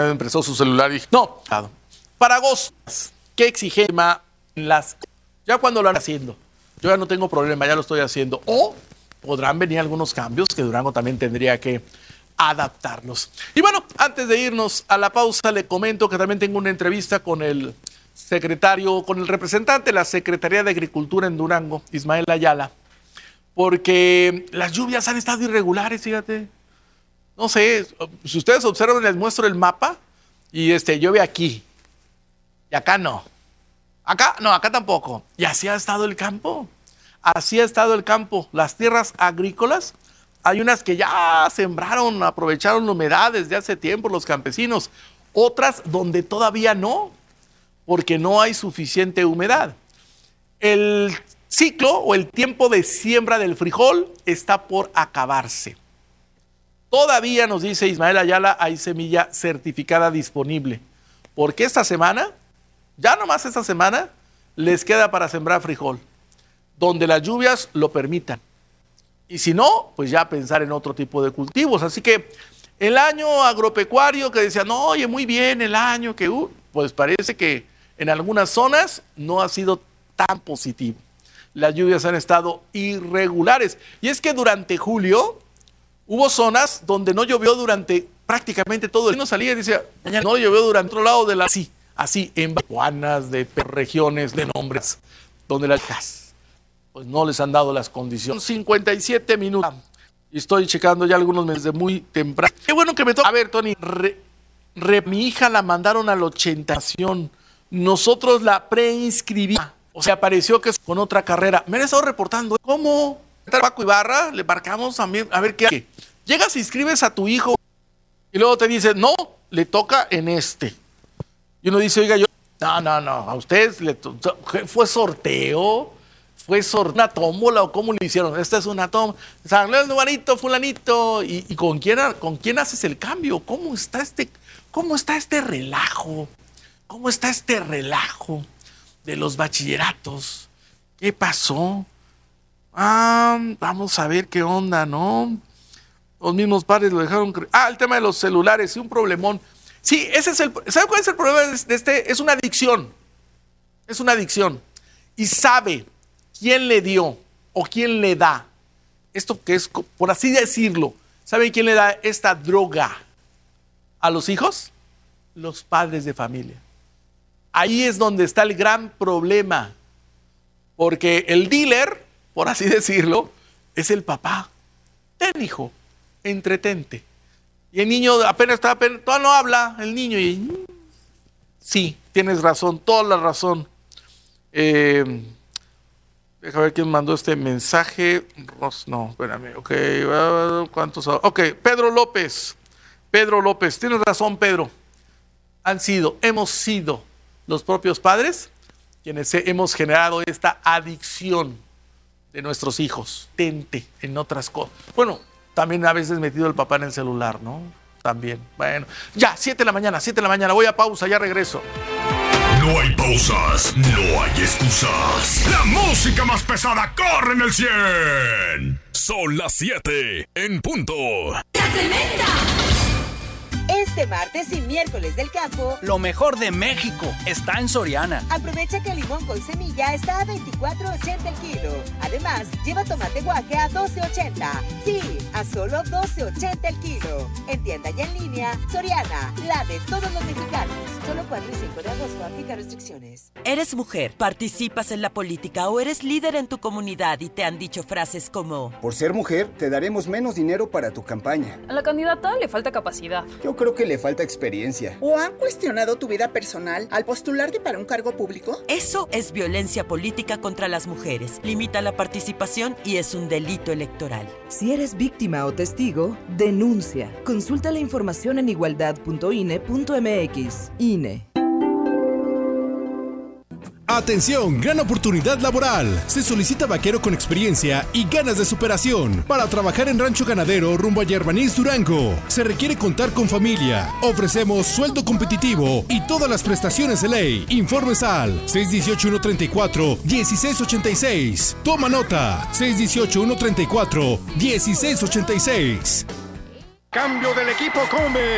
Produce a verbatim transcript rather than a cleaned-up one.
Empezó su celular y dije, no, para agosto, qué exigente en las... Ya cuando lo han haciendo, yo ya no tengo problema, ya lo estoy haciendo. O podrán venir algunos cambios que Durango también tendría que adaptarlos. Y bueno, antes de irnos a la pausa, le comento que también tengo una entrevista con el secretario, con el representante de la Secretaría de Agricultura en Durango, Ismael Ayala, porque las lluvias han estado irregulares, fíjate. No sé, si ustedes observan, les muestro el mapa y este, llueve aquí y acá no. Acá no, acá tampoco. Y así ha estado el campo. Así ha estado el campo. Las tierras agrícolas, hay unas que ya sembraron, aprovecharon la humedad desde hace tiempo los campesinos. Otras donde todavía no, porque no hay suficiente humedad. El ciclo o el tiempo de siembra del frijol está por acabarse. Todavía, nos dice Ismael Ayala, hay semilla certificada disponible, porque esta semana, ya nomás esta semana, les queda para sembrar frijol, donde las lluvias lo permitan. Y si no, pues ya pensar en otro tipo de cultivos. Así que el año agropecuario que decían, no, oye, muy bien el año, que uh, pues parece que en algunas zonas no ha sido tan positivo. Las lluvias han estado irregulares. Y es que durante julio hubo zonas donde no llovió durante prácticamente todo el día. No salía y decía, no llovió durante otro lado de la... Así, así, en Juanas, de regiones, de nombres, donde las hijas, pues no les han dado las condiciones. cincuenta y siete minutos. Y estoy checando ya algunos meses de muy temprano. Qué bueno que me toca. A ver, Tony, re, re, mi hija la mandaron a la ochenta. Nosotros la preinscribimos. O sea, pareció que es con otra carrera. Me han estado reportando. ¿Cómo? Paco Ibarra, le marcamos a, mí, a ver qué. Llegas y inscribes a tu hijo y luego te dice, no, le toca en este. Y uno dice, oiga, yo, no, no, no, a ustedes le to fue sorteo, fue sorteo, una tómbola o cómo lo hicieron. Esta es una tómbola. San Luis, Nubarito, fulanito. ¿Y, y con, quién, con quién haces el cambio? ¿Cómo está este, cómo está este relajo? ¿Cómo está este relajo de los bachilleratos? ¿Qué pasó? Ah, vamos a ver qué onda, ¿no? Los mismos padres lo dejaron... Ah, el tema de los celulares, sí, un problemón. Sí, ese es el... ¿Sabe cuál es el problema de este? Es una adicción. Es una adicción. Y sabe quién le dio o quién le da esto que es, por así decirlo, ¿sabe quién le da esta droga a los hijos? Los padres de familia. Ahí es donde está el gran problema. Porque el dealer, por así decirlo, es el papá. Ten, hijo, entretente. Y el niño apenas está, apenas, todavía no habla, el niño. Y sí, tienes razón, toda la razón. Eh, déjame ver quién mandó este mensaje. Ros, no, espérame, ok. ¿Cuántos? Ok, Pedro López. Pedro López, tienes razón, Pedro. Han sido, hemos sido los propios padres quienes hemos generado esta adicción de nuestros hijos, tente en otras cosas. Bueno, también a veces metido el papá en el celular, ¿no? También. Bueno, ya, siete de la mañana, siete de la mañana, voy a pausa, ya regreso. No hay pausas, no hay excusas. La música más pesada corre en el cien. Son las siete en punto. ¡La tremenda! Este martes y miércoles del campo, lo mejor de México está en Soriana. Aprovecha que el limón con semilla está a veinticuatro ochenta el kilo. Además, lleva tomate guaje a doce ochenta. Sí, a solo doce ochenta el kilo. En tienda y en línea, Soriana, la de todos los mexicanos. Solo cuatro y cinco de agosto, aplica restricciones. ¿Eres mujer, participas en la política o eres líder en tu comunidad y te han dicho frases como: por ser mujer, te daremos menos dinero para tu campaña? A la candidata le falta capacidad. Yo creo que le falta experiencia. ¿O han cuestionado tu vida personal al postularte para un cargo público? Eso es violencia política contra las mujeres. Limita la participación y es un delito electoral. Si eres víctima o testigo, denuncia. Consulta la información en igualdad punto i n e punto m x. I N E. Atención, gran oportunidad laboral. Se solicita vaquero con experiencia y ganas de superación para trabajar en rancho ganadero rumbo a Yerbanís, Durango. Se requiere contar con familia. Ofrecemos sueldo competitivo y todas las prestaciones de ley. Informes al seis uno ocho, uno tres cuatro, uno seis ocho seis. Toma nota. seis uno ocho, uno tres cuatro, uno seis ocho seis. Cambio del equipo Come.